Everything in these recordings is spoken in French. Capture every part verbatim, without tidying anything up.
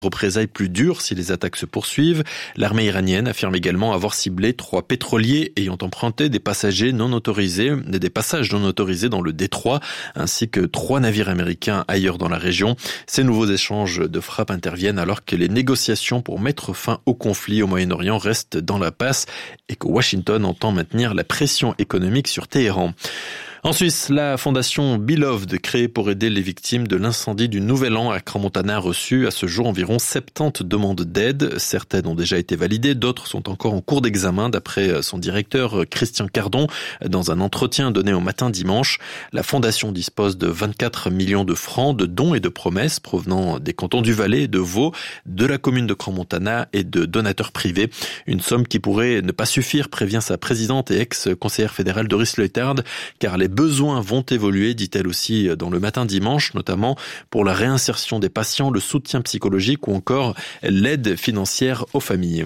Représailles plus dures si les attaques se poursuivent. L'armée iranienne affirme également avoir ciblé trois pétroliers ayant emprunté des passagers non autorisés, des passages non autorisés dans le détroit, ainsi que trois navires américains ailleurs dans la région. Ces nouveaux échanges de frappes interviennent alors que les négociations pour mettre fin au conflit au Moyen-Orient restent dans l'impasse et que Washington entend maintenir la pression économique sur Téhéran. En Suisse, la fondation Beloved, créée pour aider les victimes de l'incendie du Nouvel An à Crans-Montana, a reçu à ce jour environ soixante-dix demandes d'aide. Certaines ont déjà été validées, d'autres sont encore en cours d'examen, d'après son directeur Christian Cardon, dans un entretien donné au matin dimanche. La fondation dispose de vingt-quatre millions de francs de dons et de promesses provenant des cantons du Valais et de Vaud, de la commune de Crans-Montana et de donateurs privés. Une somme qui pourrait ne pas suffire, prévient sa présidente et ex-conseillère fédérale Doris Leuthard, car les besoins vont évoluer, dit-elle aussi dans le matin dimanche, notamment pour la réinsertion des patients, le soutien psychologique ou encore l'aide financière aux familles.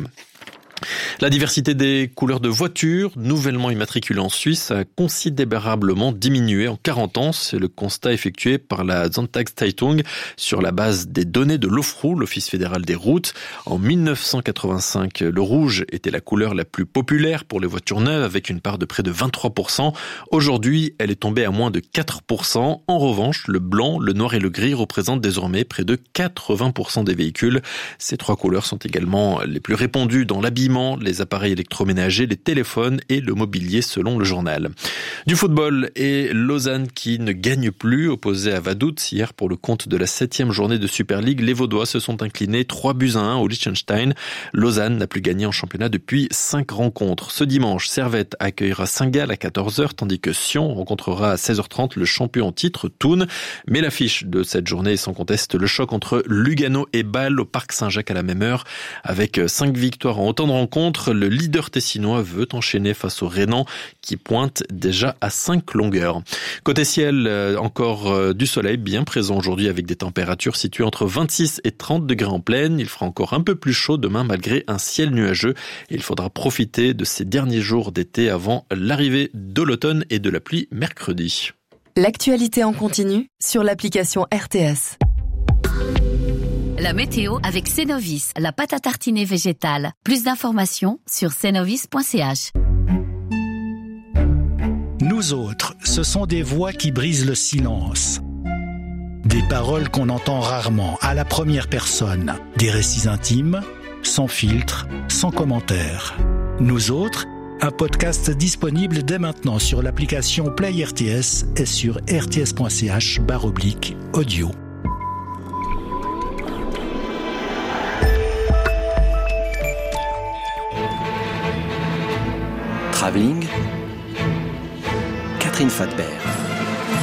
La diversité des couleurs de voitures nouvellement immatriculées en Suisse a considérablement diminué en quarante ans. C'est le constat effectué par la Sonntagszeitung sur la base des données de l'O F R U, l'Office fédéral des routes. En mille neuf cent quatre-vingt-cinq, le rouge était la couleur la plus populaire pour les voitures neuves avec une part de près de vingt-trois pour cent. Aujourd'hui, elle est tombée à moins de quatre pour cent. En revanche, le blanc, le noir et le gris représentent désormais près de quatre-vingts pour cent des véhicules. Ces trois couleurs sont également les plus répandues dans l'habillement, les appareils électroménagers, les téléphones et le mobilier selon le journal. Du football et Lausanne qui ne gagne plus, opposé à Vaduz hier pour le compte de la septième journée de Super League. Les Vaudois se sont inclinés trois buts à un au Liechtenstein. Lausanne n'a plus gagné en championnat depuis cinq rencontres. Ce dimanche, Servette accueillera Saint-Gall à quatorze heures, tandis que Sion rencontrera à seize heures trente le champion en titre Thun. Mais l'affiche de cette journée est sans conteste le choc entre Lugano et Bâle au Parc Saint-Jacques à la même heure. Avec cinq victoires en autant de rencontre, le leader tessinois veut enchaîner face au Rhénan qui pointe déjà à cinq longueurs. Côté ciel, encore du soleil bien présent aujourd'hui avec des températures situées entre vingt-six et trente degrés en plaine. Il fera encore un peu plus chaud demain malgré un ciel nuageux. Il faudra profiter de ces derniers jours d'été avant l'arrivée de l'automne et de la pluie mercredi. L'actualité en continu sur l'application R T S. La météo avec Cenovis, la pâte à tartiner végétale. Plus d'informations sur cenovis point c h. Nous autres, ce sont des voix qui brisent le silence. Des paroles qu'on entend rarement, à la première personne. Des récits intimes, sans filtre, sans commentaire. Nous autres, un podcast disponible dès maintenant sur l'application Play R T S et sur r t s point c h barre oblique audio. Travelling, Catherine Fadbert.